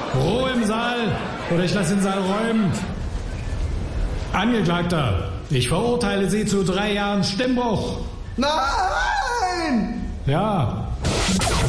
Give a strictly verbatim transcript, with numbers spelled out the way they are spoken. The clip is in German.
Ruhe im Saal oder ich lasse den Saal räumen. Angeklagter, ich verurteile Sie zu drei Jahren Stimmbruch. Nein! Ja.